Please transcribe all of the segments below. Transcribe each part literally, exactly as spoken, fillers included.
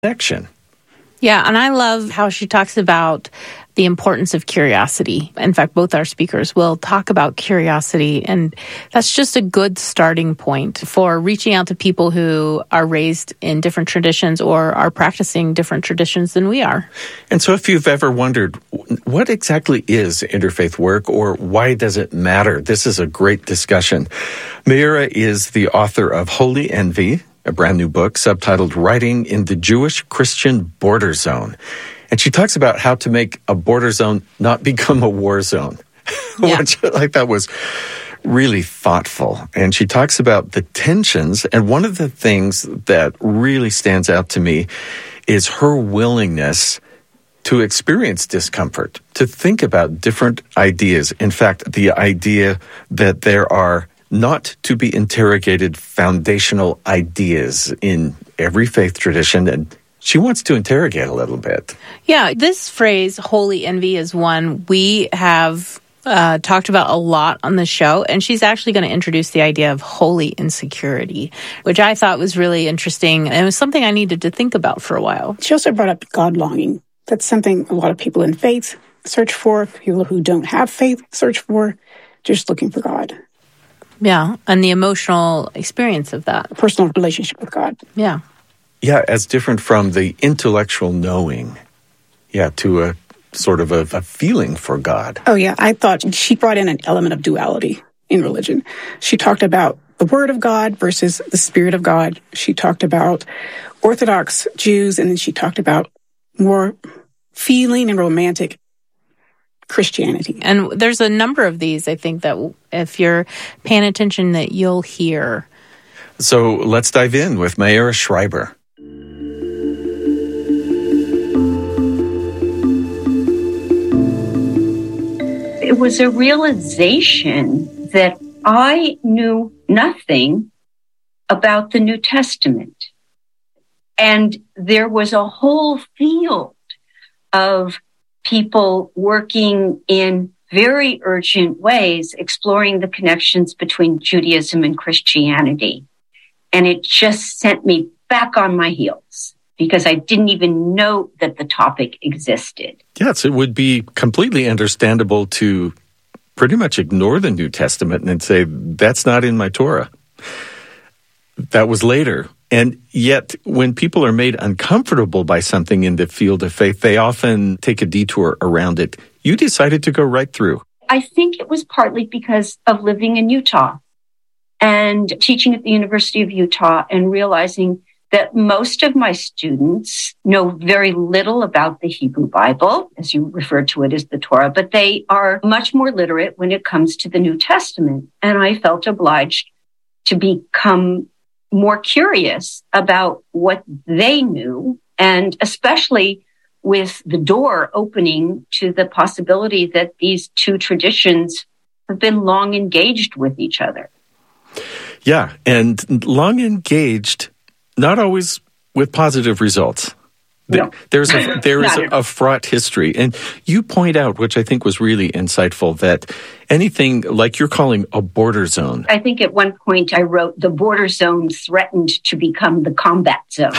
connection. Yeah, and I love how she talks about the importance of curiosity. In fact, both our speakers will talk about curiosity, and that's just a good starting point for reaching out to people who are raised in different traditions or are practicing different traditions than we are. And so if you've ever wondered, what exactly is interfaith work, or why does it matter? This is a great discussion. Meira is the author of Holy Envy, a brand new book subtitled Writing in the Jewish Christian Border Zone. And she talks about how to make a border zone not become a war zone, yeah. which I thought was really thoughtful. And she talks about the tensions. And one of the things that really stands out to me is her willingness to experience discomfort, to think about different ideas. In fact, the idea that there are not to be interrogated foundational ideas in every faith tradition, and she wants to interrogate a little bit. Yeah, this phrase, holy envy, is one we have uh, talked about a lot on the show, and she's actually going to introduce the idea of holy insecurity, which I thought was really interesting, and it was something I needed to think about for a while. She also brought up God longing. That's something a lot of people in faith search for, people who don't have faith search for, just looking for God. Yeah, and the emotional experience of that. A personal relationship with God. Yeah. Yeah, as different from the intellectual knowing. Yeah, to a sort of a, a feeling for God. Oh, yeah. I thought she brought in an element of duality in religion. She talked about the Word of God versus the Spirit of God. She talked about Orthodox Jews, and then she talked about more feeling and romantic Christianity. And there's a number of these, I think, that if you're paying attention, that you'll hear. So let's dive in with Meira Schreiber. It was a realization that I knew nothing about the New Testament. And there was a whole field of people working in very urgent ways, exploring the connections between Judaism and Christianity. And it just sent me back on my heels because I didn't even know that the topic existed. Yes, it would be completely understandable to pretty much ignore the New Testament and say, that's not in my Torah. That was later. And yet, when people are made uncomfortable by something in the field of faith, they often take a detour around it. You decided to go right through. I think it was partly because of living in Utah and teaching at the University of Utah and realizing that most of my students know very little about the Hebrew Bible, as you referred to it as the Torah, but they are much more literate when it comes to the New Testament. And I felt obliged to become more curious about what they knew, and especially with the door opening to the possibility that these two traditions have been long engaged with each other. Yeah, and long engaged, not always with positive results. No. There's a, there is a, a fraught history. And you point out, which I think was really insightful, that anything like you're calling a border zone. I think at one point I wrote the border zone threatened to become the combat zone.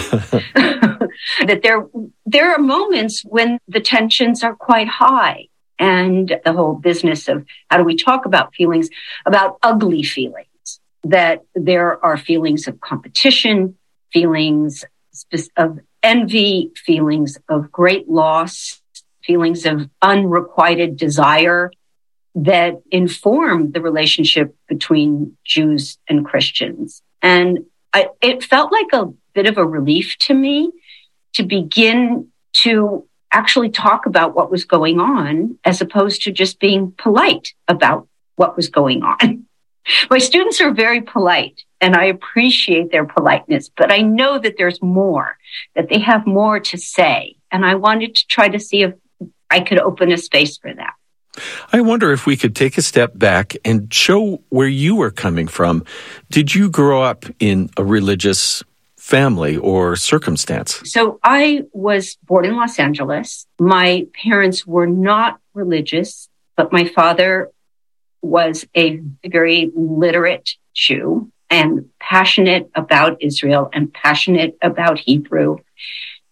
That there, there are moments when the tensions are quite high. And the whole business of how do we talk about feelings, about ugly feelings, that there are feelings of competition, feelings of envy, feelings of great loss, feelings of unrequited desire that inform the relationship between Jews and Christians. And I, it felt like a bit of a relief to me to begin to actually talk about what was going on as opposed to just being polite about what was going on. My students are very polite, and I appreciate their politeness, but I know that there's more, that they have more to say. And I wanted to try to see if I could open a space for that. I wonder if we could take a step back and show where you were coming from. Did you grow up in a religious family or circumstance? So I was born in Los Angeles. My parents were not religious, but my father was a very literate Jew and passionate about Israel and passionate about Hebrew.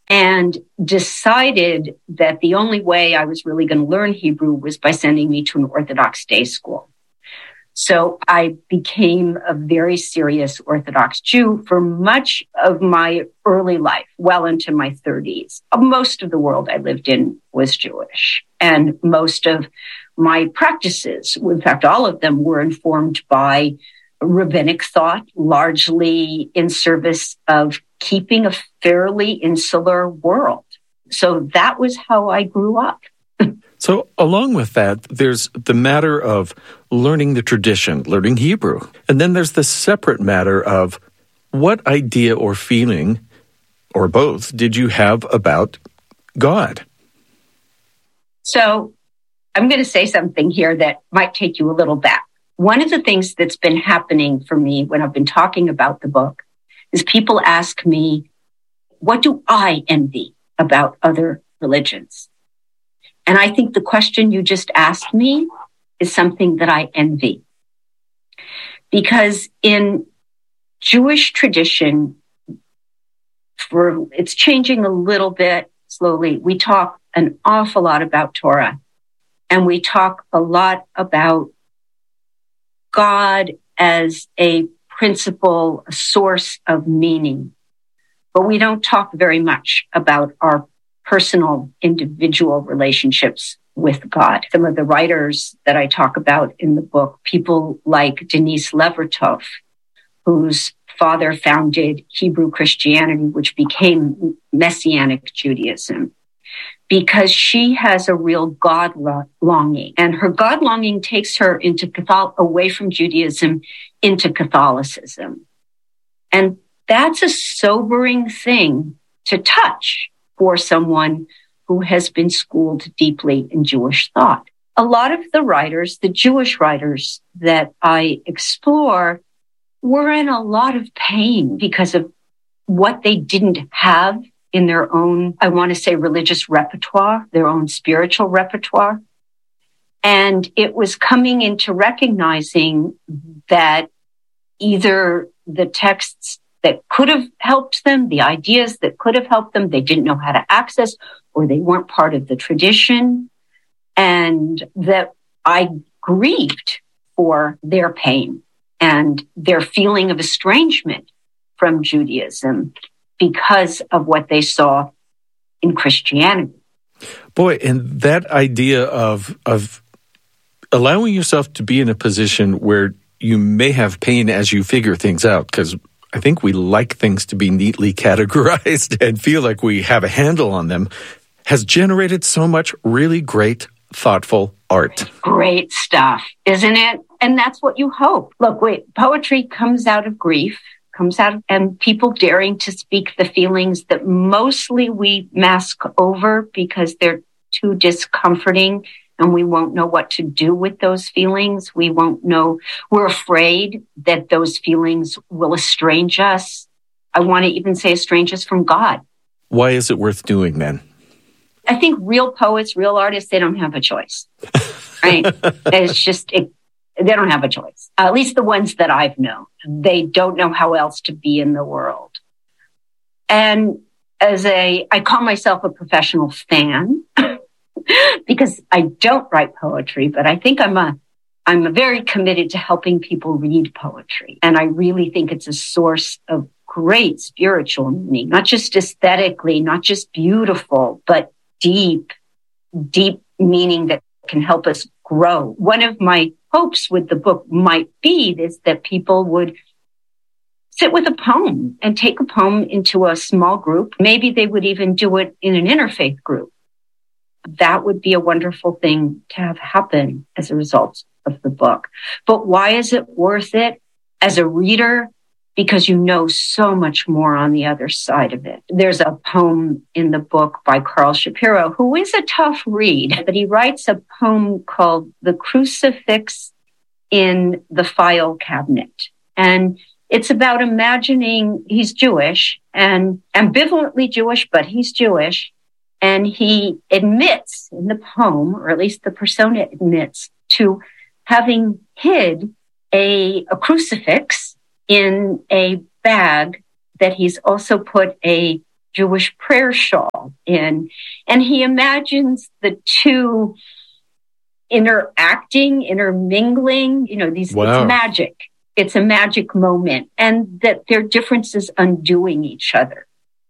and decided that the only way I was really going to learn Hebrew was by sending me to an Orthodox day school. So I became a very serious Orthodox Jew for much of my early life, well into my thirties. Most of the world I lived in was Jewish, and most of my practices, in fact, all of them were informed by rabbinic thought, largely in service of keeping a fairly insular world. So that was how I grew up. So along with that, there's the matter of learning the tradition, learning Hebrew. And then there's the separate matter of what idea or feeling, or both, did you have about God? So I'm going to say something here that might take you a little back. One of the things that's been happening for me when I've been talking about the book is people ask me, what do I envy about other religions? And I think the question you just asked me is something that I envy. Because in Jewish tradition, for it's changing a little bit slowly, we talk an awful lot about Torah. And we talk a lot about God as a principle, a source of meaning. But we don't talk very much about our personal, individual relationships with God. Some of the writers that I talk about in the book, people like Denise Levertov, whose father founded Hebrew Christianity, which became Messianic Judaism, because she has a real God longing. And her God longing takes her into Catholic, away from Judaism into Catholicism. And that's a sobering thing to touch for someone who has been schooled deeply in Jewish thought. A lot of the writers, the Jewish writers that I explore, were in a lot of pain because of what they didn't have in their own, I want to say, religious repertoire, their own spiritual repertoire. And it was coming into recognizing that either the texts that could have helped them, the ideas that could have helped them, they didn't know how to access, or they weren't part of the tradition, and that I grieved for their pain and their feeling of estrangement from Judaism because of what they saw in Christianity. Boy, and that idea of of allowing yourself to be in a position where you may have pain as you figure things out, because I think we like things to be neatly categorized and feel like we have a handle on them, has generated so much really great, thoughtful art. Great stuff, isn't it? And that's what you hope. Look, wait, poetry comes out of grief, comes out of, and people daring to speak the feelings that mostly we mask over because they're too discomforting and we won't know what to do with those feelings. We won't know. We're afraid that those feelings will estrange us. I want to even say estrange us from God. Why is it worth doing then? I think real poets, real artists, they don't have a choice. Right? It's just, it, they don't have a choice. At least the ones that I've known. They don't know how else to be in the world. And as a, I call myself a professional fan because I don't write poetry, but I think I'm a, I'm very committed to helping people read poetry. And I really think it's a source of great spiritual meaning, not just aesthetically, not just beautiful, but deep, deep meaning that can help us grow. One of my hopes with the book might be is that people would sit with a poem and take a poem into a small group. Maybe they would even do it in an interfaith group. That would be a wonderful thing to have happen as a result of the book. But why is it worth it as a reader? Because you know so much more on the other side of it. There's a poem in the book by Carl Shapiro, who is a tough read, but he writes a poem called The Crucifix in the File Cabinet. And it's about imagining he's Jewish and ambivalently Jewish, but he's Jewish. And he admits in the poem, or at least the persona admits, to having hid a, a crucifix in a bag that he's also put a Jewish prayer shawl in, and he imagines the two interacting, intermingling, you know, these, wow. It's magic. It's a magic moment, and that their differences undoing each other.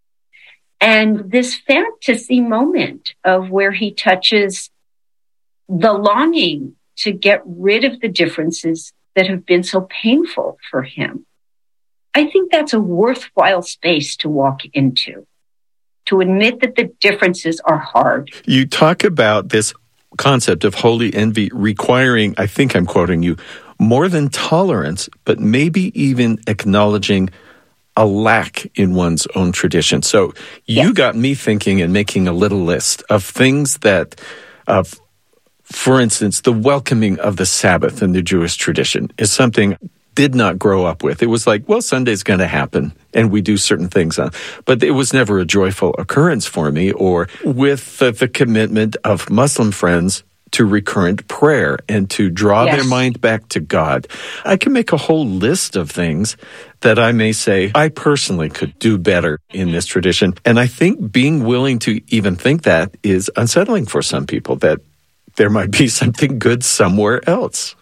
And this fantasy moment of where he touches the longing to get rid of the differences that have been so painful for him. I think that's a worthwhile space to walk into, to admit that the differences are hard. You talk about this concept of holy envy requiring, I think I'm quoting you, more than tolerance, but maybe even acknowledging a lack in one's own tradition. So you yes. got me thinking and making a little list of things that, uh, for instance, the welcoming of the Sabbath in the Jewish tradition is something I did not grow up with. It was like, well, Sunday's going to happen, and we do certain things on. But it was never a joyful occurrence for me, or with the, the commitment of Muslim friends to recurrent prayer and to draw yes. their mind back to God. I can make a whole list of things that I may say I personally could do better in this tradition. And I think being willing to even think that is unsettling for some people, that there might be something good somewhere else.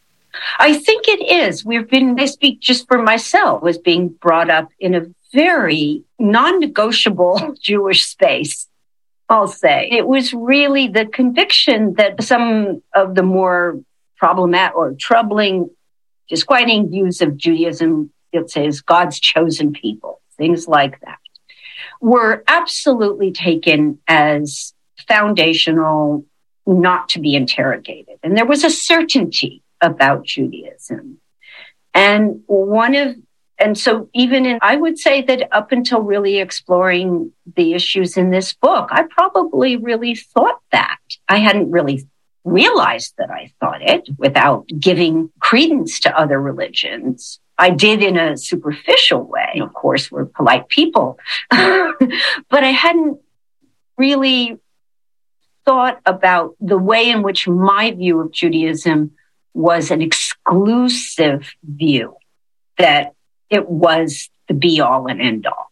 I think it is. We've been, I speak just for myself, was being brought up in a very non-negotiable Jewish space, I'll say. It was really the conviction that some of the more problematic or troubling, disquieting views of Judaism, it says God's chosen people, things like that, were absolutely taken as foundational, not to be interrogated. And there was a certainty about Judaism. And one of, and so even in, I would say that up until really exploring the issues in this book, I probably really thought that. I hadn't really realized that I thought it without giving credence to other religions. I did in a superficial way. Of course, we're polite people, but I hadn't really thought about the way in which my view of Judaism was an exclusive view, that it was the be-all and end-all.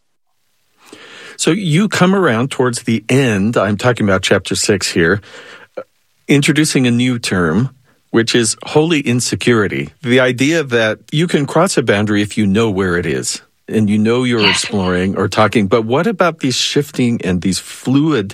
So you come around towards the end, I'm talking about chapter six here, introducing a new term, which is holy insecurity. The idea that you can cross a boundary if you know where it is, and you know you're yes. exploring or talking. But what about these shifting and these fluid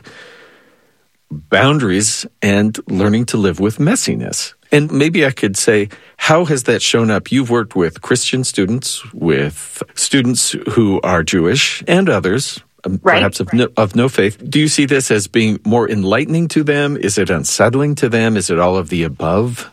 boundaries and learning to live with messiness? And maybe I could say, how has that shown up? You've worked with Christian students, with students who are Jewish and others, right, perhaps of, right. no, of no faith. Do you see this as being more enlightening to them? Is it unsettling to them? Is it all of the above?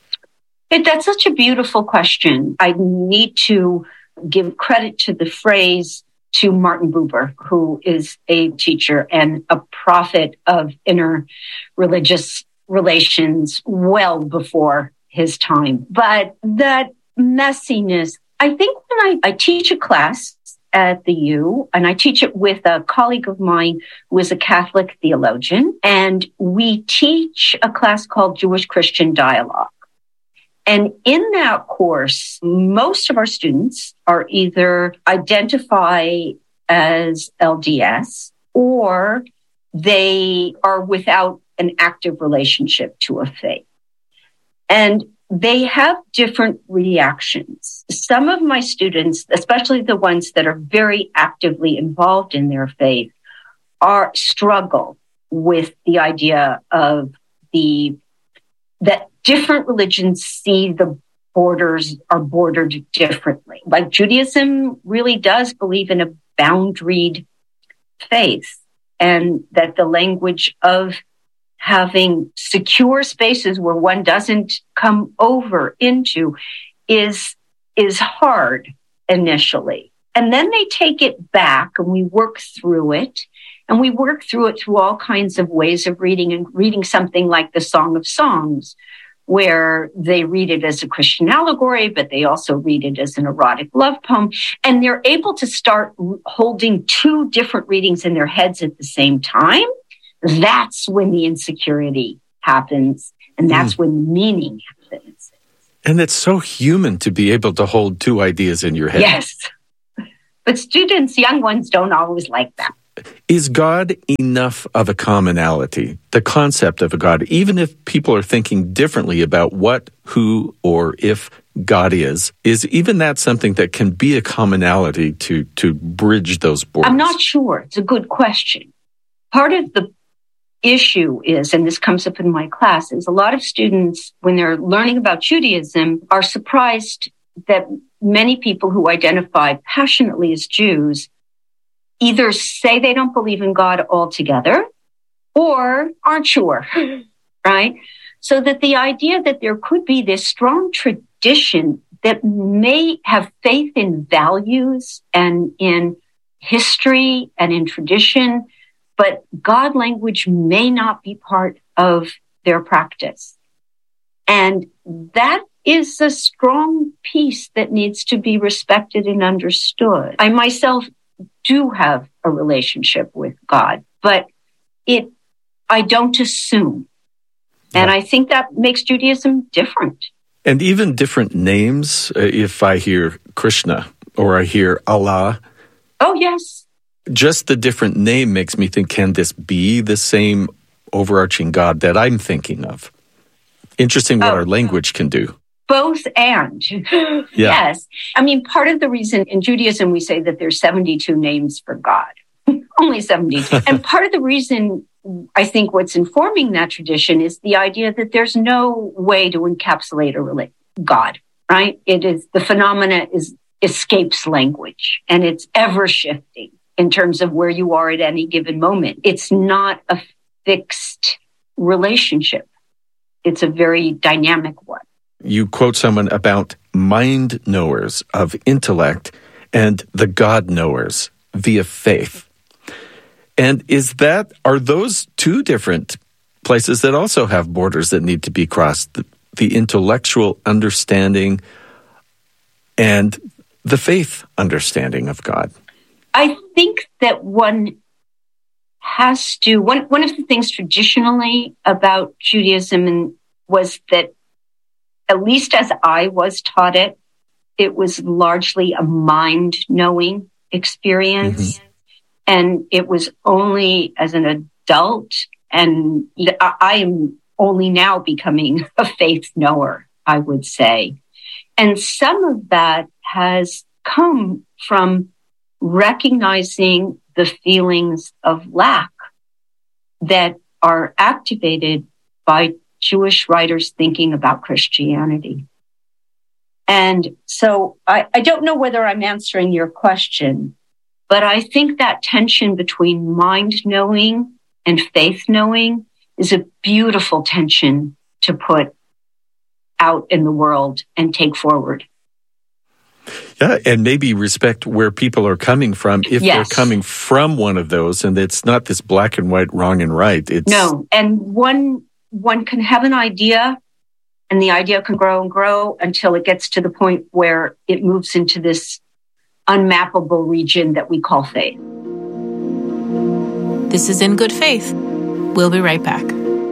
It, that's such a beautiful question. I need to give credit to the phrase to Martin Buber, who is a teacher and a prophet of interreligious relations well before his time. But that messiness, I think when I, I teach a class at the U, and I teach it with a colleague of mine who is a Catholic theologian, and we teach a class called Jewish Christian Dialogue. And in that course, most of our students are either identify as L D S or they are without an active relationship to a faith. And they have different reactions. Some of my students, especially the ones that are very actively involved in their faith, are struggle with the idea of the that different religions see the borders are bordered differently. Like Judaism really does believe in a boundaried faith, and that the language of having secure spaces where one doesn't come over into is, is hard initially. And then they take it back and we work through it. And we work through it through all kinds of ways of reading, and reading something like the Song of Songs, where they read it as a Christian allegory, but they also read it as an erotic love poem. And they're able to start holding two different readings in their heads at the same time. That's when the insecurity happens, and that's mm. when the meaning happens. And it's so human to be able to hold two ideas in your head. Yes. But students, young ones, don't always like that. is God enough of a commonality, the concept of a God, even if people are thinking differently about what, who, or if God is, is even that something that can be a commonality to, to bridge those borders? I'm not sure. It's a good question. Part of the issue is, and this comes up in my class, is a lot of students, when they're learning about Judaism, are surprised that many people who identify passionately as Jews either say they don't believe in God altogether or aren't sure, right? So that the idea that there could be this strong tradition that may have faith in values and in history and in tradition, but God language may not be part of their practice. And that is a strong piece that needs to be respected and understood. I myself do have a relationship with God, but it, I don't assume. And I think that makes Judaism different. And even different names, uh, if I hear Krishna or I hear Allah. Oh, yes. Just the different name makes me think, can this be the same overarching God that I'm thinking of? Interesting what oh, our language can do. Both and. Yeah. Yes. I mean, part of the reason in Judaism we say that there's seventy-two names for God. Only seventy-two. And part of the reason I think what's informing that tradition is the idea that there's no way to encapsulate or relate God, right? It is, the phenomena is escapes language and it's ever shifting in terms of where you are at any given moment. It's not a fixed relationship. It's a very dynamic one. You quote someone about mind knowers of intellect and the God knowers via faith. And is that, are those two different places that also have borders that need to be crossed? The, the intellectual understanding and the faith understanding of God? I think that one has to, one, one of the things traditionally about Judaism and was that, at least as I was taught it, it was largely a mind-knowing experience. Mm-hmm. And it was only as an adult, and I am only now becoming a faith knower, I would say. And some of that has come from recognizing the feelings of lack that are activated by Jewish writers thinking about Christianity. And so I, I don't know whether I'm answering your question, but I think that tension between mind knowing and faith knowing is a beautiful tension to put out in the world and take forward. Yeah, and maybe respect where people are coming from if yes. they're coming from one of those, and it's not this black and white, wrong and right. It's no, and one one can have an idea, and the idea can grow and grow until it gets to the point where it moves into this unmappable region that we call faith. This is In Good Faith. We'll be right back.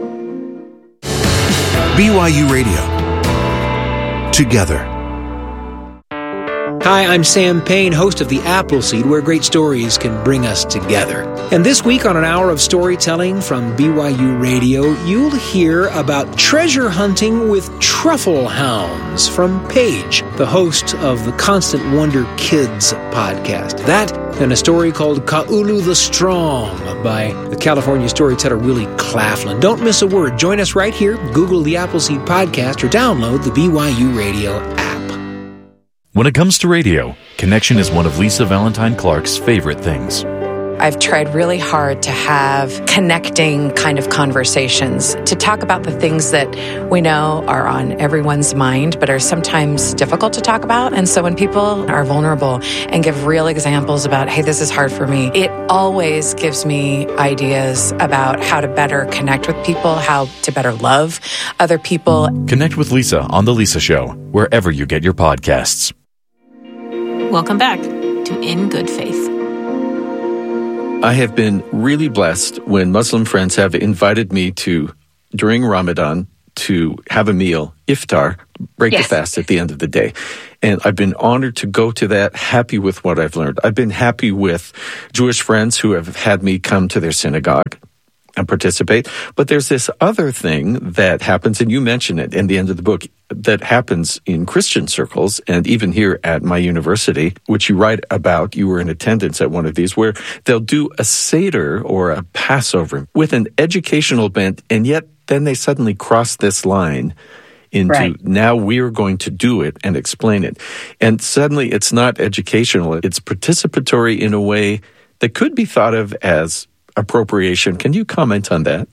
B Y U Radio. Together. Hi, I'm Sam Payne, host of The Appleseed, where great stories can bring us together. And this week on an hour of storytelling from B Y U Radio, you'll hear about treasure hunting with truffle hounds from Paige, the host of the Constant Wonder Kids podcast. That and a story called Ka'ulu the Strong by the California storyteller Willie Claflin. Don't miss a word. Join us right here. Google The Appleseed podcast or download the B Y U Radio app. When it comes to radio, connection is one of Lisa Valentine Clark's favorite things. I've tried really hard to have connecting kind of conversations, to talk about the things that we know are on everyone's mind, but are sometimes difficult to talk about. And so when people are vulnerable and give real examples about, hey, this is hard for me, it always gives me ideas about how to better connect with people, how to better love other people. Connect with Lisa on The Lisa Show, wherever you get your podcasts. Welcome back to In Good Faith. I have been really blessed when Muslim friends have invited me to, during Ramadan, to have a meal, iftar, break yes. the fast at the end of the day. And I've been honored to go to that, happy with what I've learned. I've been happy with Jewish friends who have had me come to their synagogue and participate. But there's this other thing that happens, and you mention it in the end of the book, that happens in Christian circles and even here at my university, which you write about. You were in attendance at one of these, where they'll do a Seder or a Passover with an educational bent, and yet then they suddenly cross this line into right. Now we're going to do it and explain it. And suddenly it's not educational, it's participatory in a way that could be thought of as appropriation. Can you comment on that?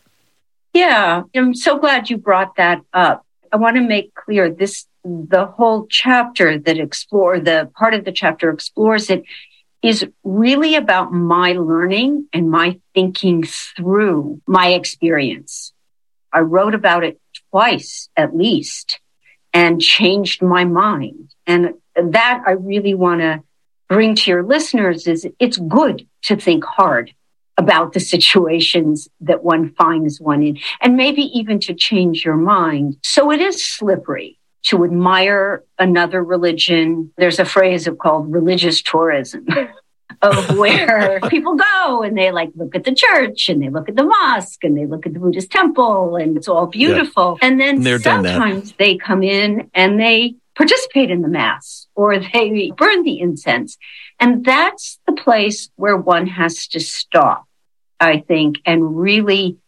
Yeah, I'm so glad you brought that up. I want to make clear this, the whole chapter that explore, the part of the chapter explores it is really about my learning and my thinking through my experience. I wrote about it twice at least and changed my mind. And that I really want to bring to your listeners is it's good to think hard about the situations that one finds one in, and maybe even to change your mind. So it is slippery to admire another religion. There's a phrase called religious tourism of where people go and they like look at the church and they look at the mosque and they look at the Buddhist temple and it's all beautiful. Yeah. And then They're sometimes they come in and they participate in the mass or they burn the incense. And that's the place where one has to stop, I think, and really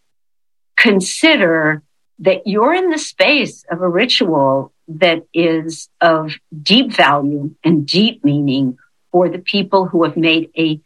consider that you're in the space of a ritual that is of deep value and deep meaning for the people who have made a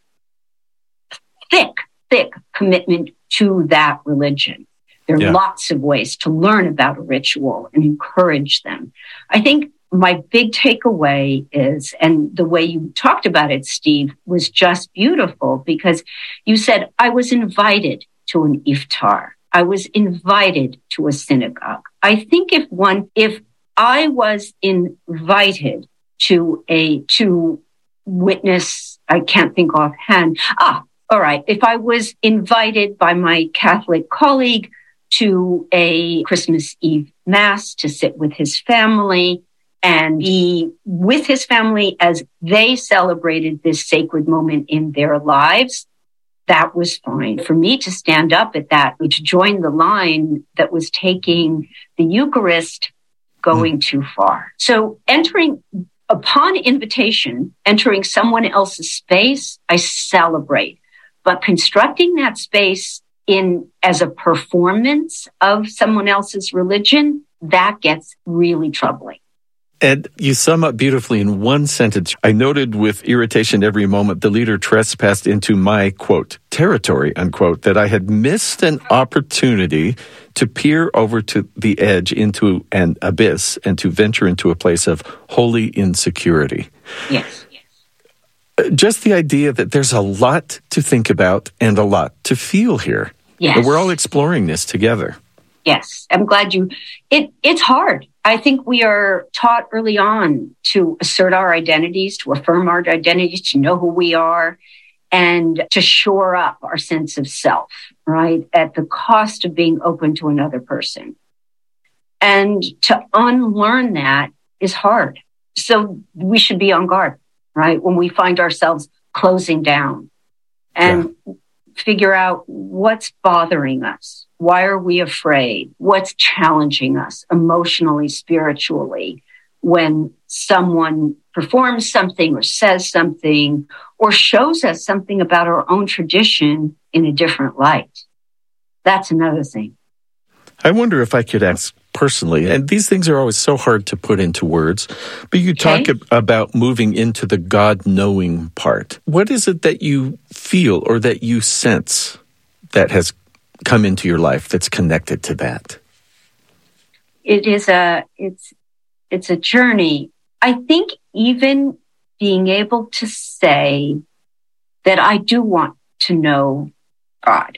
thick, thick commitment to that religion. There are yeah. lots of ways to learn about a ritual and encourage them. I think my big takeaway is, and the way you talked about it, Steve, was just beautiful because you said, I was invited to an iftar. I was invited to a synagogue. I think if one, if I was invited to a, to witness, I can't think offhand. Ah, all right. If I was invited by my Catholic colleague to a Christmas Eve Mass to sit with his family, and be with his family as they celebrated this sacred moment in their lives, that was fine. For me to stand up at that, to join the line that was taking the Eucharist going mm. too far. So entering, upon invitation, entering someone else's space, I celebrate. But constructing that space in as a performance of someone else's religion, that gets really troubling. And you sum up beautifully in one sentence. I noted with irritation every moment the leader trespassed into my, quote, territory, unquote, that I had missed an opportunity to peer over to the edge into an abyss and to venture into a place of holy insecurity. Yes. Just the idea that there's a lot to think about and a lot to feel here. Yes. And we're all exploring this together. Yes. I'm glad you, it, it's hard. I think we are taught early on to assert our identities, to affirm our identities, to know who we are, and to shore up our sense of self, right? At the cost of being open to another person. And to unlearn that is hard. So we should be on guard, right? When we find ourselves closing down and yeah. figure out what's bothering us. Why are we afraid? What's challenging us emotionally, spiritually, when someone performs something or says something or shows us something about our own tradition in a different light? That's another thing. I wonder if I could ask personally, and these things are always so hard to put into words, but you talk okay. ab- about moving into the God-knowing part. What is it that you feel or that you sense that has come into your life that's connected to that? It is a, it's, it's a journey. I think even being able to say that I do want to know God.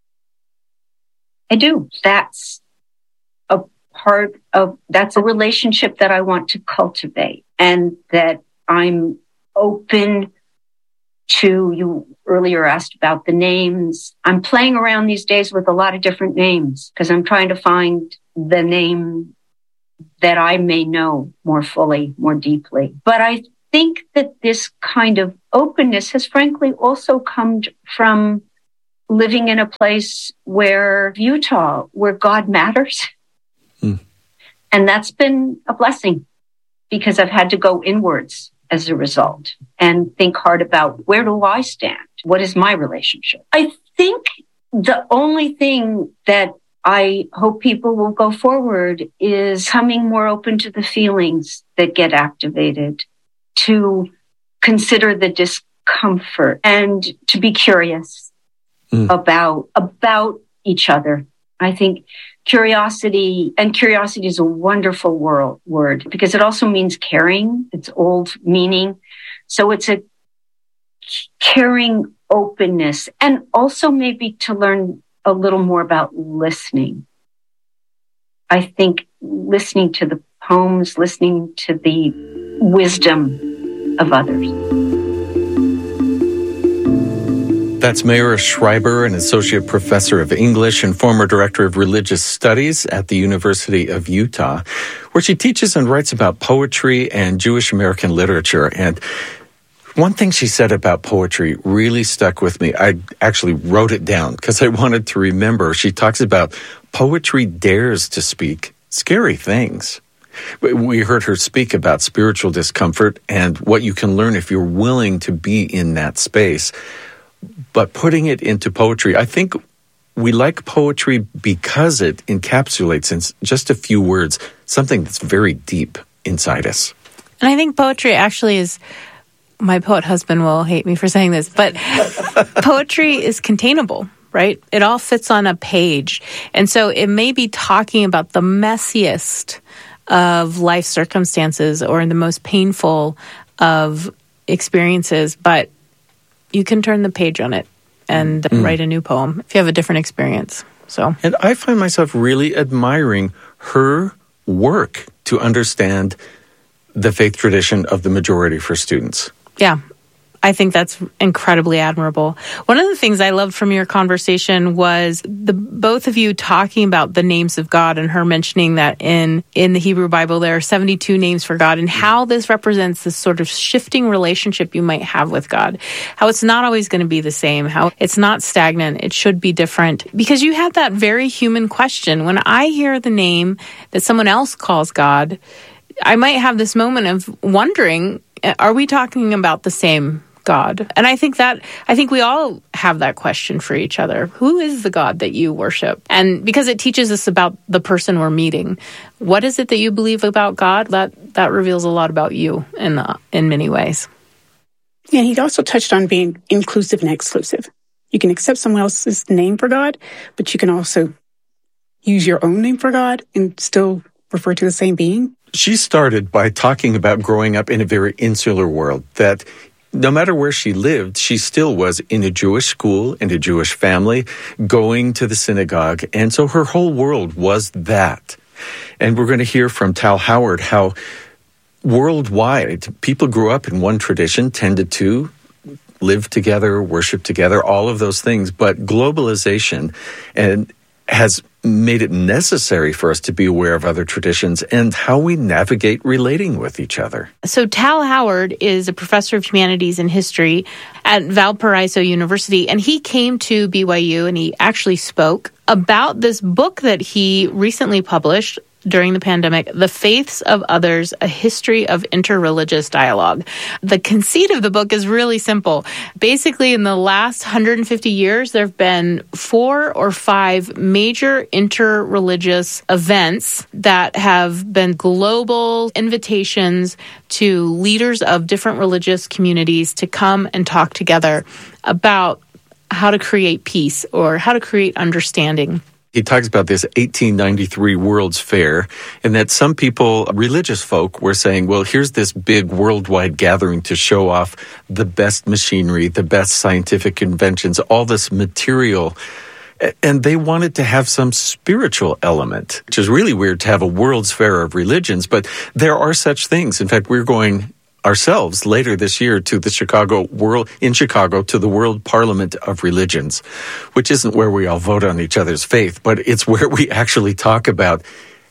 I do. That's a part of, that's a relationship that I want to cultivate and that I'm open to. You earlier asked about the names. I'm playing around these days with a lot of different names because I'm trying to find the name that I may know more fully, more deeply. But I think that this kind of openness has frankly also come from living in a place where Utah, where God matters. Mm. And that's been a blessing because I've had to go inwards as a result and think hard about where do I stand? What is my relationship? I think the only thing that I hope people will go forward is coming more open to the feelings that get activated, to consider the discomfort and to be curious mm. about, about each other. I think curiosity, and curiosity is a wonderful word, word because it also means caring. It's old meaning. So it's a caring openness, and also maybe to learn a little more about listening. I think listening to the poems, listening to the wisdom of others. That's Mayura Schreiber, an associate professor of English and former director of religious studies at the University of Utah, where she teaches and writes about poetry and Jewish American literature. And one thing she said about poetry really stuck with me. I actually wrote it down because I wanted to remember. She talks about poetry dares to speak scary things. We heard her speak about spiritual discomfort and what you can learn if you're willing to be in that space. But putting it into poetry, I think we like poetry because it encapsulates in just a few words something that's very deep inside us. And I think poetry actually is, my poet husband will hate me for saying this, but poetry is containable, right? It all fits on a page. And so it may be talking about the messiest of life circumstances or the most painful of experiences, but you can turn the page on it and mm. write a new poem if you have a different experience. So, and I find myself really admiring her work to understand the faith tradition of the majority of her students. Yeah, I think that's incredibly admirable. One of the things I loved from your conversation was the both of you talking about the names of God and her mentioning that in, in the Hebrew Bible there are seventy-two names for God and how this represents this sort of shifting relationship you might have with God. How it's not always going to be the same, how it's not stagnant, it should be different. Because you had that very human question. When I hear the name that someone else calls God, I might have this moment of wondering, are we talking about the same God? And I think that, I think we all have that question for each other. Who is the God that you worship? And because it teaches us about the person we're meeting. What is it that you believe about God? That that reveals a lot about you in uh, in many ways. Yeah, he also touched on being inclusive and exclusive. You can accept someone else's name for God, but you can also use your own name for God and still refer to the same being. She started by talking about growing up in a very insular world, that no matter where she lived, she still was in a Jewish school, in a Jewish family, going to the synagogue. And so her whole world was that. And we're going to hear from Tal Howard how worldwide people grew up in one tradition, tended to live together, worship together, all of those things. But globalization and has made it necessary for us to be aware of other traditions and how we navigate relating with each other. So Tal Howard is a professor of humanities and history at Valparaiso University, and he came to B Y U and he actually spoke about this book that he recently published during the pandemic, The Faiths of Others, A History of Interreligious Dialogue. The conceit of the book is really simple. Basically, in the last one hundred fifty years, there have been four or five major interreligious events that have been global invitations to leaders of different religious communities to come and talk together about how to create peace or how to create understanding. He talks about this eighteen ninety-three World's Fair, and that some people, religious folk, were saying, well, here's this big worldwide gathering to show off the best machinery, the best scientific inventions, all this material. And they wanted to have some spiritual element, which is really weird to have a World's Fair of religions, but there are such things. In fact, we're going ourselves later this year to the Chicago World in Chicago to the World Parliament of Religions, which isn't where we all vote on each other's faith, but it's where we actually talk about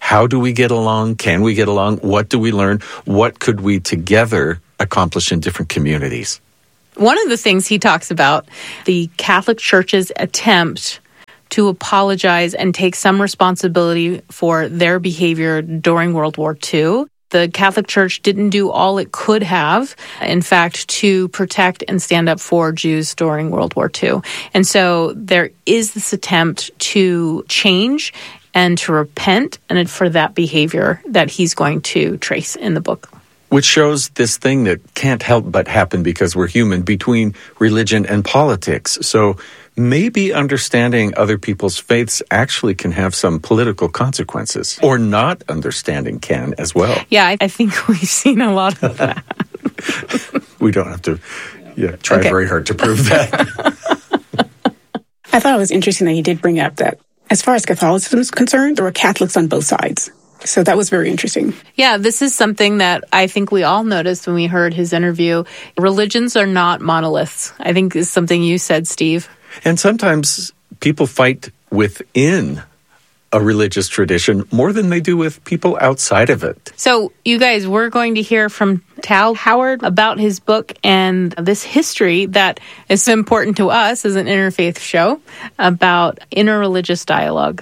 How do we get along? Can we get along? What do we learn? What could we together accomplish in different communities? One of the things he talks about, the Catholic Church's attempt to apologize and take some responsibility for their behavior during World War Two. The Catholic Church didn't do all it could have, in fact, to protect and stand up for Jews during World War Two. And so there is this attempt to change and to repent, and for that behavior that he's going to trace in the book. Which shows this thing that can't help but happen because we're human, between religion and politics. So maybe understanding other people's faiths actually can have some political consequences, or not understanding can as well. Yeah, I, I think we've seen a lot of that. We don't have to yeah, try okay. very hard to prove that. I thought it was interesting that he did bring up that as far as Catholicism is concerned, there were Catholics on both sides. So that was very interesting. Yeah, this is something that I think we all noticed when we heard his interview. Religions are not monoliths, I think is something you said, Steve. And sometimes people fight within a religious tradition more than they do with people outside of it. So, you guys, we're going to hear from Tal Howard about his book and this history that is important to us as an interfaith show about interreligious dialogue.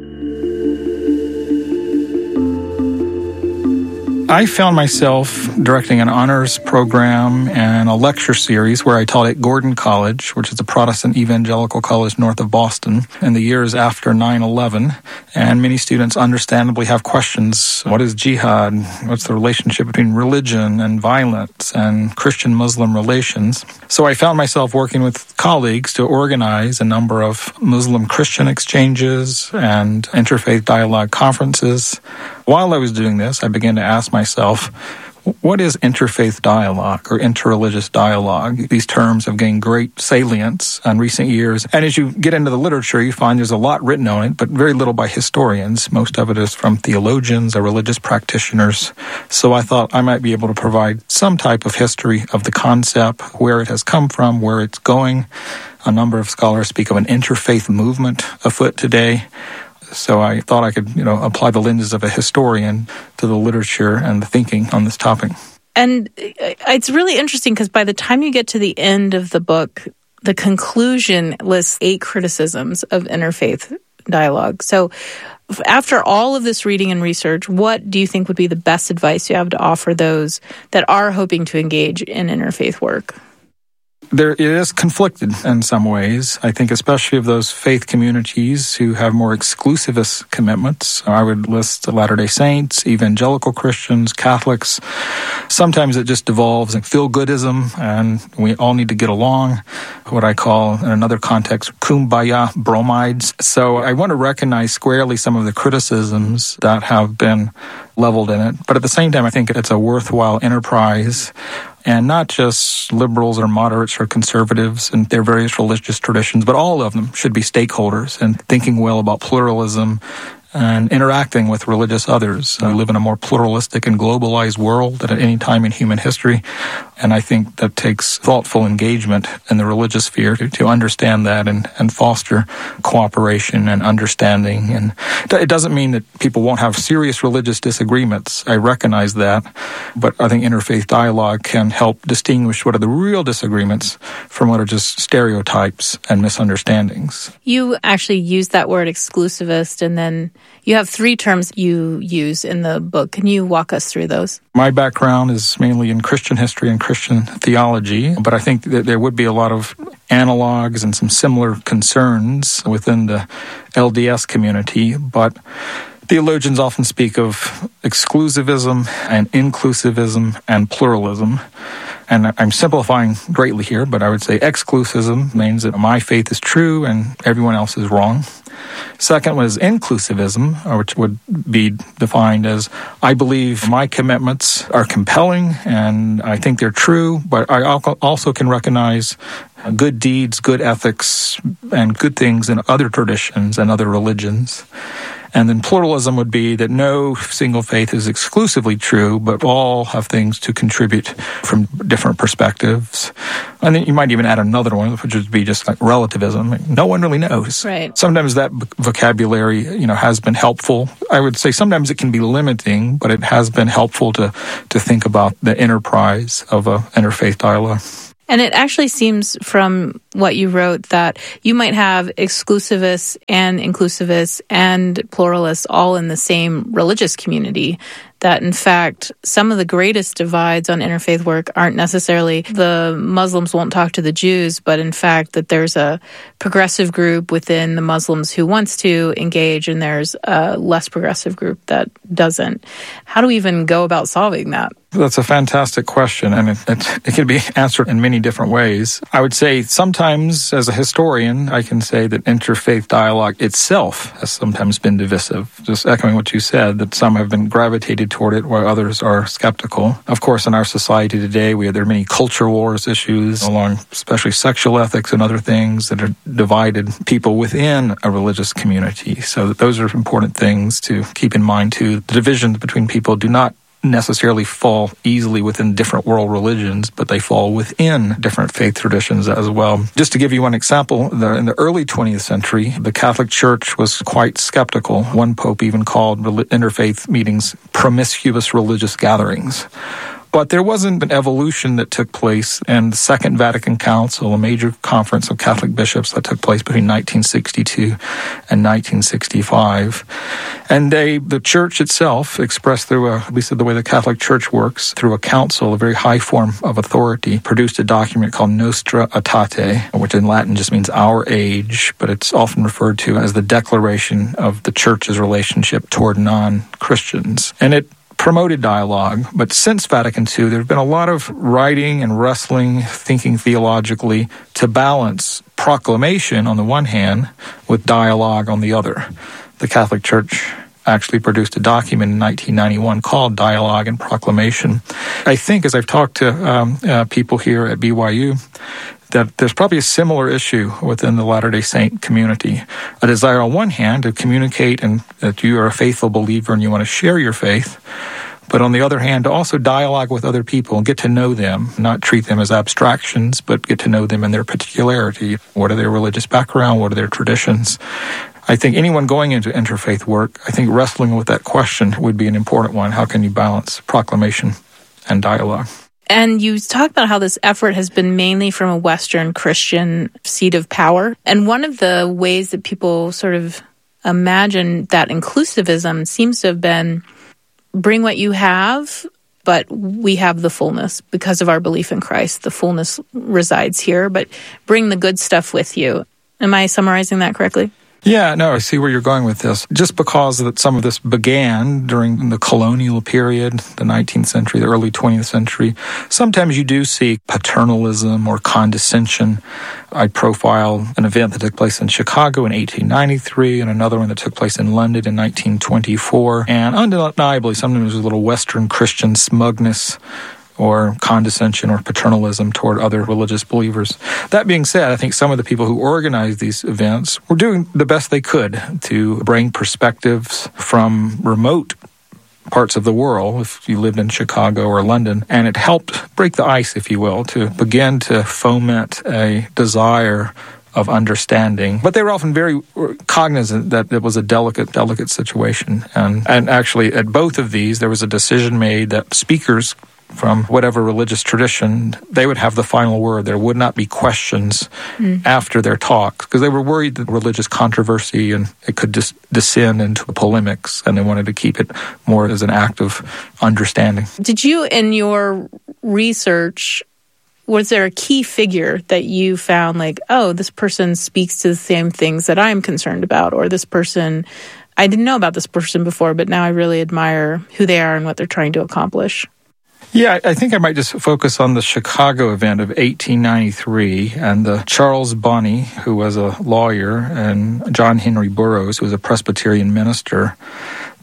I found myself directing an honors program and a lecture series where I taught at Gordon College, which is a Protestant evangelical college north of Boston, in the years after nine eleven. And many students understandably have questions. What is jihad? What's the relationship between religion and violence and Christian-Muslim relations? So I found myself working with colleagues to organize a number of Muslim-Christian exchanges and interfaith dialogue conferences. While I was doing this, I began to ask myself, what is interfaith dialogue or interreligious dialogue? These terms have gained great salience in recent years. And as you get into the literature, you find there's a lot written on it, but very little by historians. Most of it is from theologians or religious practitioners. So I thought I might be able to provide some type of history of the concept, where it has come from, where it's going. A number of scholars speak of an interfaith movement afoot today. So I thought I could, you know, apply the lenses of a historian to the literature and the thinking on this topic. And it's really interesting because by the time you get to the end of the book, the conclusion lists eight criticisms of interfaith dialogue. So after all of this reading and research, what do you think would be the best advice you have to offer those that are hoping to engage in interfaith work? There, it is conflicted in some ways. I think especially of those faith communities who have more exclusivist commitments. I would list the Latter-day Saints, evangelical Christians, Catholics. Sometimes it just devolves in feel-goodism, and we all need to get along, what I call, in another context, kumbaya bromides. So I want to recognize squarely some of the criticisms that have been leveled in it. But at the same time, I think it's a worthwhile enterprise. And not just liberals or moderates or conservatives and their various religious traditions, but all of them should be stakeholders and thinking well about pluralism and interacting with religious others. We live in a more pluralistic and globalized world than at any time in human history. And I think that takes thoughtful engagement in the religious sphere to, to understand that and, and foster cooperation and understanding. And it doesn't mean that people won't have serious religious disagreements. I recognize that. But I think interfaith dialogue can help distinguish what are the real disagreements from what are just stereotypes and misunderstandings. You actually use that word exclusivist, and then you have three terms you use in the book. Can you walk us through those? My background is mainly in Christian history and Christian theology, but I think that there would be a lot of analogs and some similar concerns within the L D S community. But theologians often speak of exclusivism and inclusivism and pluralism. And I'm simplifying greatly here, but I would say exclusivism means that my faith is true and everyone else is wrong. Second was inclusivism, which would be defined as I believe my commitments are compelling and I think they're true, but I also can recognize good deeds, good ethics, and good things in other traditions and other religions. And then pluralism would be that no single faith is exclusively true, but all have things to contribute from different perspectives. And then you might even add another one, which would be just like relativism. No one really knows. Right. Sometimes that vocabulary, you know, has been helpful. I would say sometimes it can be limiting, but it has been helpful to, to think about the enterprise of an interfaith dialogue. And it actually seems from what you wrote that you might have exclusivists and inclusivists and pluralists all in the same religious community. That, in fact, some of the greatest divides on interfaith work aren't necessarily the Muslims won't talk to the Jews, but in fact that there's a progressive group within the Muslims who wants to engage and there's a less progressive group that doesn't. How do we even go about solving that? That's a fantastic question, and it, it, it can be answered in many different ways. I would say sometimes, as a historian, I can say that interfaith dialogue itself has sometimes been divisive. Just echoing what you said, that some have been gravitated toward it while others are skeptical. Of course, in our society today, we have, there are many culture wars issues along especially sexual ethics and other things that are divided people within a religious community. So those are important things to keep in mind too. The divisions between people do not necessarily fall easily within different world religions, but they fall within different faith traditions as well. Just to give you one example, the, in the early twentieth century, the Catholic Church was quite skeptical. One pope even called interfaith meetings promiscuous religious gatherings. But there wasn't an evolution that took place in the Second Vatican Council, a major conference of Catholic bishops that took place between nineteen sixty-two and nineteen sixty-five. And they, the church itself, expressed through, a, at least the way the Catholic Church works, through a council, a very high form of authority, produced a document called Nostra Aetate, which in Latin just means our age, but it's often referred to as the declaration of the church's relationship toward non-Christians. And it promoted dialogue, but since Vatican Two, there have been a lot of writing and wrestling, thinking theologically to balance proclamation on the one hand with dialogue on the other. The Catholic Church actually produced a document in nineteen ninety-one called Dialogue and Proclamation. I think as I've talked to um, uh, people here at B Y U, that there's probably a similar issue within the Latter-day Saint community. A desire on one hand to communicate and that you are a faithful believer and you want to share your faith, but on the other hand, to also dialogue with other people and get to know them, not treat them as abstractions, but get to know them in their particularity. What are their religious background? What are their traditions? I think anyone going into interfaith work, I think wrestling with that question would be an important one. How can you balance proclamation and dialogue? And you talk about how this effort has been mainly from a Western Christian seat of power. And one of the ways that people sort of imagine that inclusivism seems to have been bring what you have, but we have the fullness because of our belief in Christ. The fullness resides here, but bring the good stuff with you. Am I summarizing that correctly? Yeah, no, I see where you're going with this. Just because that some of this began during the colonial period, the nineteenth century, the early twentieth century, sometimes you do see paternalism or condescension. I profile an event that took place in Chicago in eighteen ninety-three and another one that took place in London in nineteen twenty-four. And undeniably, sometimes there's a little Western Christian smugness or condescension or paternalism toward other religious believers. That being said, I think some of the people who organized these events were doing the best they could to bring perspectives from remote parts of the world, if you lived in Chicago or London, and it helped break the ice, if you will, to begin to foment a desire of understanding. But they were often very cognizant that it was a delicate, delicate situation. And, and actually, at both of these, there was a decision made that speakers from whatever religious tradition, they would have the final word. There would not be questions mm. after their talks, because they were worried that religious controversy and it could just descend into polemics, and they wanted to keep it more as an act of understanding. Did you, in your research, was there a key figure that you found like, oh, this person speaks to the same things that I'm concerned about, or this person, I didn't know about this person before, but now I really admire who they are and what they're trying to accomplish? Yeah, I think I might just focus on the Chicago event of eighteen ninety-three and the Charles Bonney, who was a lawyer, and John Henry Burroughs, who was a Presbyterian minister.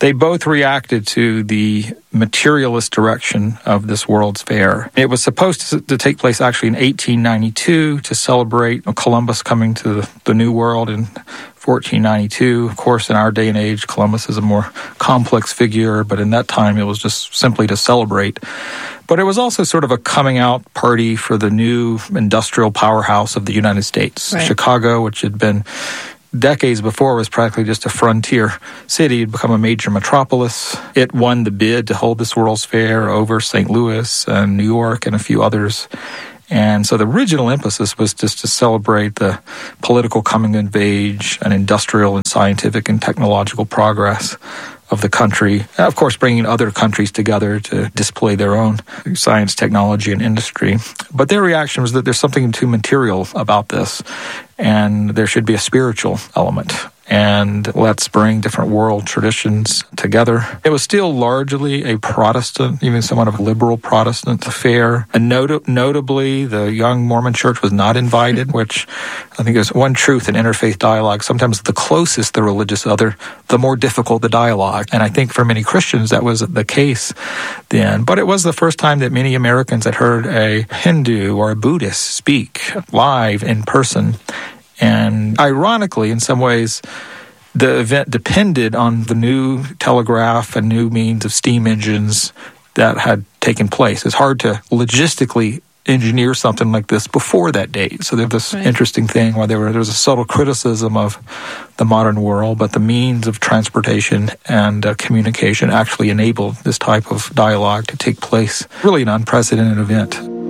They both reacted to the materialist direction of this World's Fair. It was supposed to, to take place actually in eighteen ninety-two to celebrate Columbus coming to the, the New World in fourteen ninety-two. Of course, in our day and age, Columbus is a more complex figure, but in that time it was just simply to celebrate. But it was also sort of a coming out party for the new industrial powerhouse of the United States. Right. Chicago, which had been decades before, was practically just a frontier city. It had become a major metropolis. It won the bid to hold this World's Fair over Saint Louis and New York and a few others. And so the original emphasis was just to celebrate the political coming of age and industrial and scientific and technological progress of the country. And of course, bringing other countries together to display their own science, technology, and industry. But their reaction was that there's something too material about this, and there should be a spiritual element. And let's bring different world traditions together. It was still largely a Protestant, even somewhat of a liberal Protestant affair. And not- notably, the young Mormon church was not invited, which I think is one truth in interfaith dialogue. Sometimes the closest the religious other, the more difficult the dialogue. And I think for many Christians that was the case then. But it was the first time that many Americans had heard a Hindu or a Buddhist speak live in person. And ironically, in some ways, the event depended on the new telegraph and new means of steam engines that had taken place. It's hard to logistically engineer something like this before that date. So there's this right. interesting thing where there, were, there was a subtle criticism of the modern world, but the means of transportation and uh, communication actually enabled this type of dialogue to take place. Really an unprecedented event.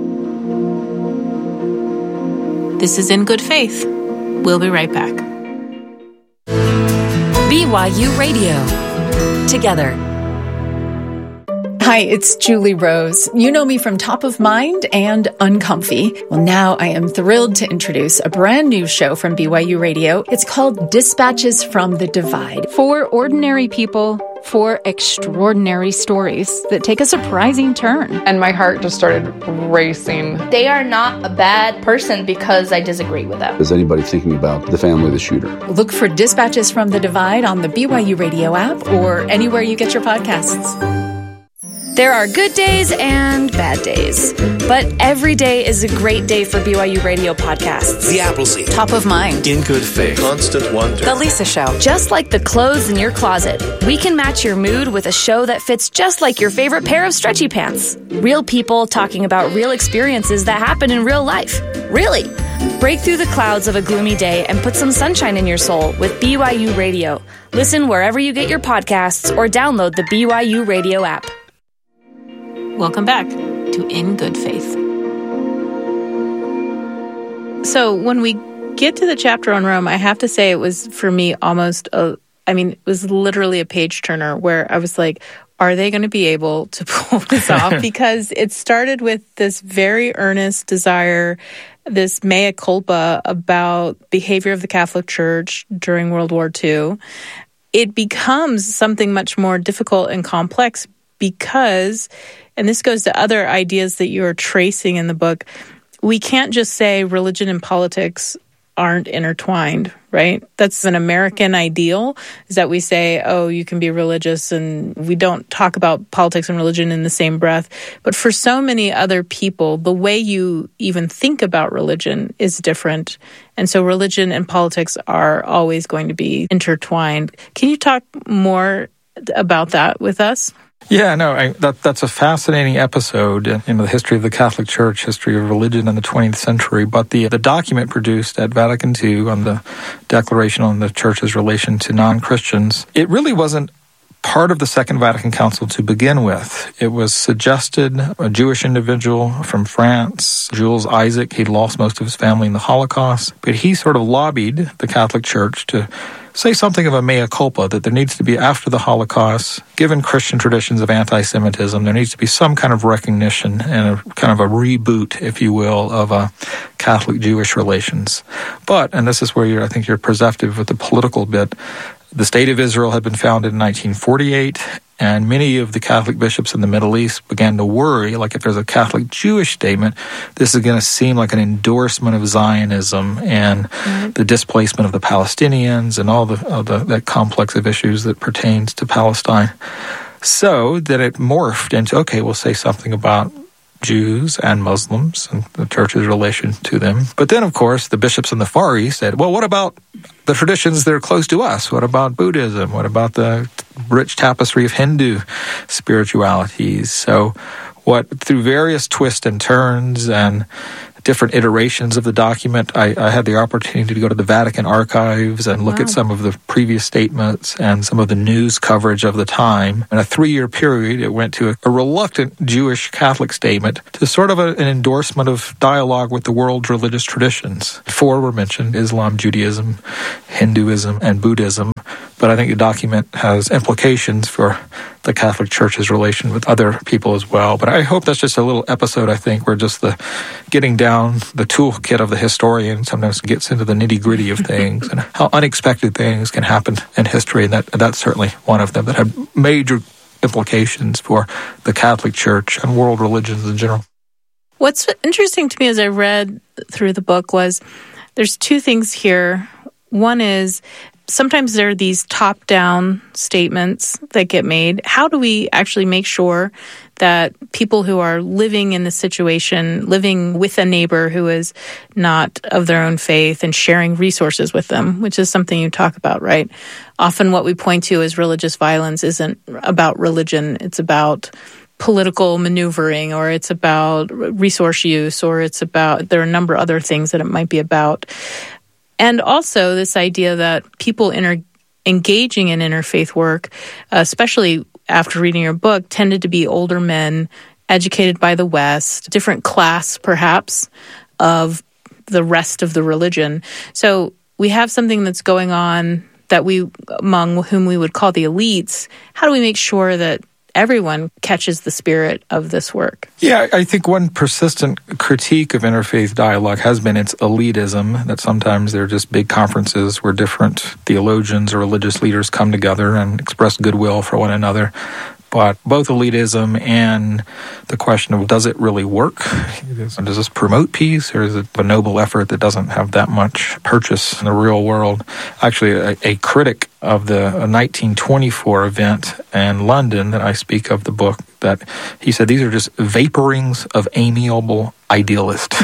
This is In Good Faith. We'll be right back. B Y U Radio. Together. Hi, it's Julie Rose. You know me from Top of Mind and Uncomfy. Well, now I am thrilled to introduce a brand new show from B Y U Radio. It's called Dispatches from the Divide. For ordinary people, for extraordinary stories that take a surprising turn. And my heart just started racing. They are not a bad person because I disagree with them. Is anybody thinking about the family of the shooter? Look for Dispatches from the Divide on the B Y U Radio app or anywhere you get your podcasts. There are good days and bad days, but every day is a great day for B Y U Radio podcasts. The Appleseed. Top of Mind. In Good Faith. Constant Wonder. The Lisa Show. Just like the clothes in your closet, we can match your mood with a show that fits just like your favorite pair of stretchy pants. Real people talking about real experiences that happen in real life. Really. Break through the clouds of a gloomy day and put some sunshine in your soul with B Y U Radio. Listen wherever you get your podcasts or download the B Y U Radio app. Welcome back to In Good Faith. So when we get to the chapter on Rome, I have to say it was, for me, almost a, I mean, it was literally a page turner where I was like, are they going to be able to pull this off? Because it started with this very earnest desire, this mea culpa about behavior of the Catholic Church during World War Two. It becomes something much more difficult and complex because, and this goes to other ideas that you're tracing in the book, we can't just say religion and politics aren't intertwined, right? That's an American ideal, is that we say, oh, you can be religious, and we don't talk about politics and religion in the same breath. But for so many other people, the way you even think about religion is different. And so religion and politics are always going to be intertwined. Can you talk more about that with us? Yeah, no, I, that that's a fascinating episode in, in the history of the Catholic Church, history of religion in the twentieth century. But the the document produced at Vatican Two on the Declaration on the Church's relation to non-Christians, it really wasn't part of the Second Vatican Council to begin with. It was suggested, a Jewish individual from France, Jules Isaac, he'd lost most of his family in the Holocaust, but he sort of lobbied the Catholic Church to say something of a mea culpa, that there needs to be, after the Holocaust, given Christian traditions of anti-Semitism, there needs to be some kind of recognition and a kind of a reboot, if you will, of uh, Catholic-Jewish relations. But, and this is where you're, I think you're perceptive with the political bit, the State of Israel had been founded in nineteen forty-eight, And many of the Catholic bishops in the Middle East began to worry, like if there's a Catholic Jewish statement, this is going to seem like an endorsement of Zionism and mm-hmm. the displacement of the Palestinians and all the, of the that complex of issues that pertains to Palestine. So that it morphed into, okay, we'll say something about Jews and Muslims and the church's relation to them. But then, of course, the bishops in the Far East said, well, what about the traditions that are close to us? What about Buddhism? What about the rich tapestry of Hindu spiritualities? So what, through various twists and turns and different iterations of the document, I, I had the opportunity to go to the Vatican archives and look wow. at some of the previous statements and some of the news coverage of the time. In a three-year period, it went to a, a reluctant Jewish Catholic statement to sort of a, an endorsement of dialogue with the world's religious traditions. Four were mentioned: Islam, Judaism, Hinduism, and Buddhism. But I think the document has implications for the Catholic Church's relation with other people as well. But I hope that's just a little episode, I think, where just the getting down the toolkit of the historian sometimes gets into the nitty-gritty of things and how unexpected things can happen in history. And that that's certainly one of them that had major implications for the Catholic Church and world religions in general. What's interesting to me as I read through the book was there's two things here. One is sometimes there are these top-down statements that get made. How do we actually make sure that people who are living in the situation, living with a neighbor who is not of their own faith and sharing resources with them, which is something you talk about, right? Often what we point to as religious violence isn't about religion. It's about political maneuvering, or it's about resource use, or it's about, there are a number of other things that it might be about. And also this idea that people inter- engaging in interfaith work, uh, especially after reading your book, tended to be older men, educated by the West, different class perhaps of the rest of the religion. So we have something that's going on that we, among whom we would call the elites. How do we make sure that everyone catches the spirit of this work? Yeah, I think one persistent critique of interfaith dialogue has been its elitism, that sometimes they're just big conferences where different theologians or religious leaders come together and express goodwill for one another. But both elitism and the question of does it really work? Does this promote peace, or is it a noble effort that doesn't have that much purchase in the real world? Actually, a, a critic of the nineteen twenty-four event in London that I speak of the book, that he said these are just vaporings of amiable idealists.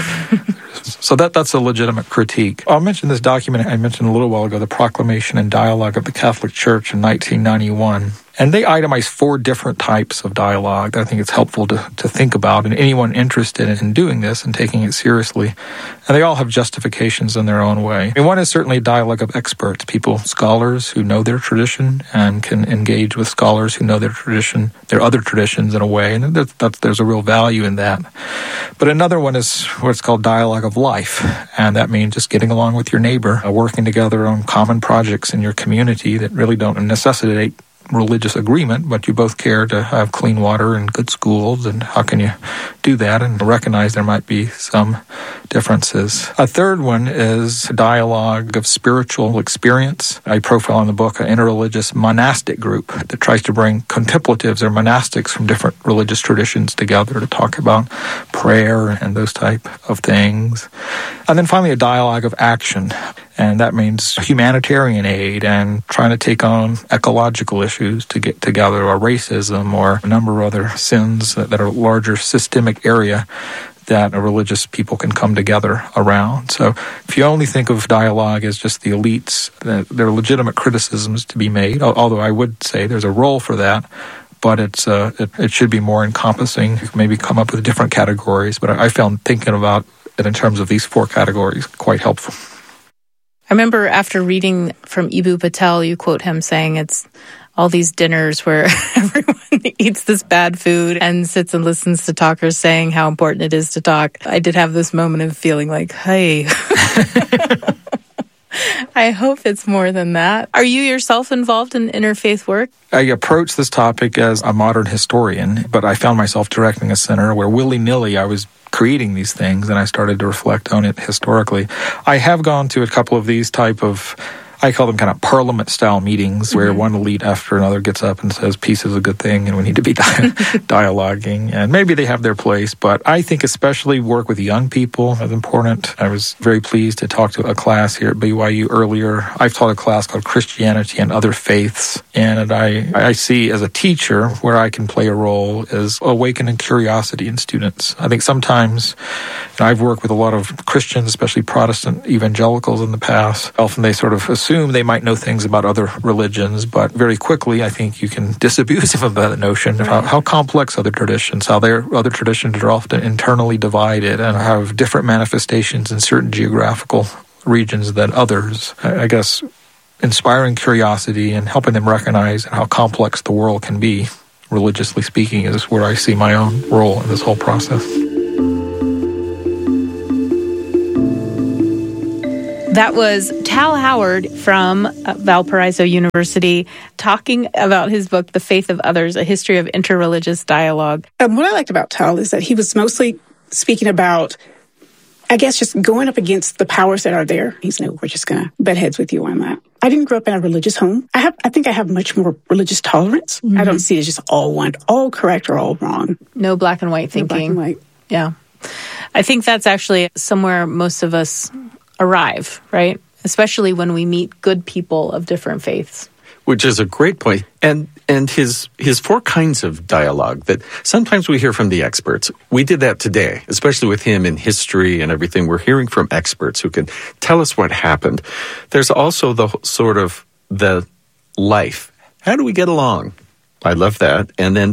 So that that's a legitimate critique. I'll mention this document I mentioned a little while ago, the Proclamation and Dialogue of the Catholic Church in nineteen ninety-one. And they itemize four different types of dialogue that I think it's helpful to, to think about, and anyone interested in doing this and taking it seriously. And they all have justifications in their own way. I mean, one is certainly a dialogue of experts, people, scholars who know their tradition and can engage with scholars who know their tradition, their other traditions in a way, and that's, that's, there's a real value in that. But another one is what's called dialogue of life, and that means just getting along with your neighbor, uh, working together on common projects in your community that really don't necessitate religious agreement, but you both care to have clean water and good schools, and how can you do that and recognize there might be some differences. A third one is a dialogue of spiritual experience. I profile in the book an interreligious monastic group that tries to bring contemplatives or monastics from different religious traditions together to talk about prayer and those type of things. And then finally a dialogue of action. And that means humanitarian aid and trying to take on ecological issues to get together, or racism, or a number of other sins that, that are a larger systemic area that religious people can come together around. So if you only think of dialogue as just the elites, there are legitimate criticisms to be made, although I would say there's a role for that. But it's uh, it, it should be more encompassing, maybe come up with different categories. But I found thinking about it in terms of these four categories quite helpful. I remember after reading from Eboo Patel, you quote him saying it's all these dinners where everyone eats this bad food and sits and listens to talkers saying how important it is to talk. I did have this moment of feeling like, hey, I hope it's more than that. Are you yourself involved in interfaith work? I approached this topic as a modern historian, but I found myself directing a center where willy-nilly I was creating these things, and I started to reflect on it historically. I have gone to a couple of these type of I call them kind of parliament-style meetings where mm-hmm. one elite after another gets up and says peace is a good thing and we need to be di- dialoguing. And maybe they have their place, but I think especially work with young people is important. I was very pleased to talk to a class here at B Y U earlier. I've taught a class called Christianity and Other Faiths, and I, I see as a teacher where I can play a role is awakening curiosity in students. I think sometimes, and I've worked with a lot of Christians, especially Protestant evangelicals in the past. Often they sort of assume they might know things about other religions, but very quickly I think you can disabuse them of that notion of how, how complex other traditions, how their other traditions are often internally divided and have different manifestations in certain geographical regions than others. I, I guess inspiring curiosity and helping them recognize how complex the world can be, religiously speaking, is where I see my own role in this whole process. That was Tal Howard from Valparaiso University talking about his book, The Faith of Others, A History of Interreligious Dialogue. Um, what I liked about Tal is that he was mostly speaking about, I guess, just going up against the powers that are there. He's no, we're just going to butt heads with you on that. I didn't grow up in a religious home. I have, I think I have much more religious tolerance. Mm-hmm. I don't see it as just all one, all correct or all wrong. No black and white thinking. No black and white. Yeah. I think that's actually somewhere most of us arrive, right? Especially when we meet good people of different faiths. Which is a great point. And and his his four kinds of dialogue that sometimes we hear from the experts. We did that today, especially with him in history and everything. We're hearing from experts who can tell us what happened. There's also the sort of the life. How do we get along? I love that. And then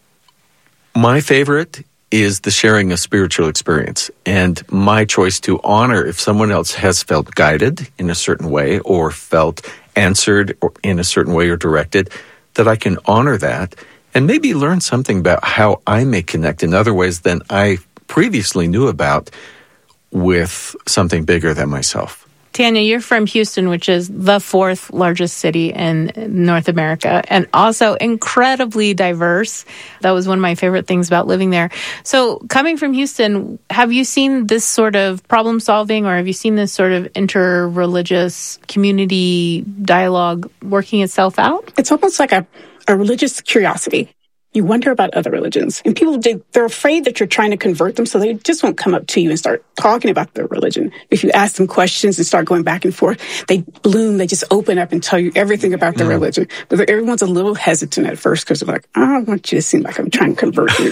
my favorite is the sharing of spiritual experience and my choice to honor if someone else has felt guided in a certain way or felt answered in a certain way or directed, that I can honor that and maybe learn something about how I may connect in other ways than I previously knew about with something bigger than myself. Tanya, you're from Houston, which is the fourth largest city in North America and also incredibly diverse. That was one of my favorite things about living there. So coming from Houston, have you seen this sort of problem solving or have you seen this sort of inter-religious community dialogue working itself out? It's almost like a, a religious curiosity. You wonder about other religions. And people, they're afraid that you're trying to convert them, so they just won't come up to you and start talking about their religion. If you ask them questions and start going back and forth, they bloom, they just open up and tell you everything about their mm. religion. But everyone's a little hesitant at first because they're like, I don't want you to seem like I'm trying to convert you.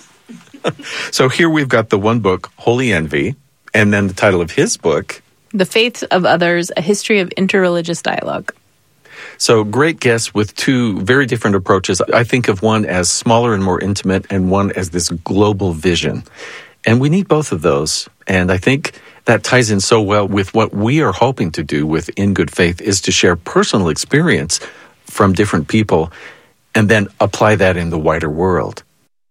So here we've got the one book, Holy Envy, and then the title of his book, The Faith of Others, A History of Interreligious Dialogue. So great guests with two very different approaches. I think of one as smaller and more intimate and one as this global vision. And we need both of those. And I think that ties in so well with what we are hoping to do with In Good Faith is to share personal experience from different people and then apply that in the wider world.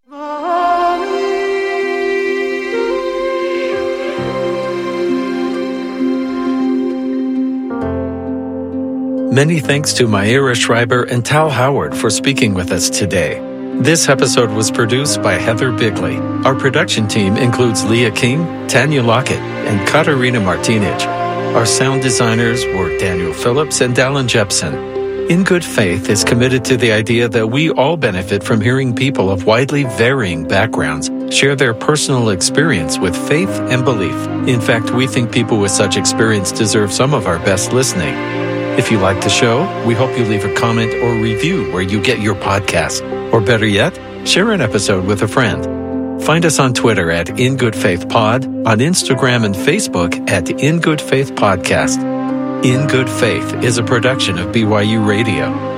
Many thanks to Maira Schreiber and Tal Howard for speaking with us today. This episode was produced by Heather Bigley. Our production team includes Leah King, Tanya Lockett, and Katarina Martinez. Our sound designers were Daniel Phillips and Dallin Jepson. In Good Faith is committed to the idea that we all benefit from hearing people of widely varying backgrounds share their personal experience with faith and belief. In fact, we think people with such experience deserve some of our best listening. If you like the show, we hope you leave a comment or review where you get your podcast. Or better yet, share an episode with a friend. Find us on Twitter at In Good Faith Pod, on Instagram and Facebook at In Good Faith Podcast. In Good Faith is a production of B Y U Radio.